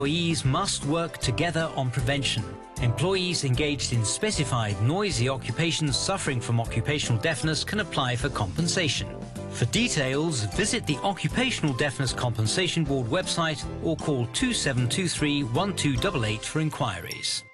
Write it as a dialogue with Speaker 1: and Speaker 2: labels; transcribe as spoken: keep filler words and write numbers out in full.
Speaker 1: Employees must work together on prevention. Employees engaged in specified noisy occupations suffering from occupational deafness can apply for compensation. For details, visit the Occupational Deafness Compensation Board website or call two seven two three, one two eight eight for inquiries.